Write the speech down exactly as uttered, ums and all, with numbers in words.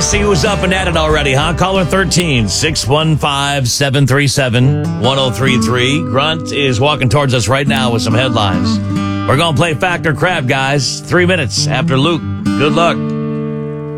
see who's up and at it already, huh? Caller thirteen, six one five, seven three seven, one oh three three. Grunt is walking towards us right now with some headlines. We're going to play Fact or Crab, guys. Three minutes after Luke. Good luck.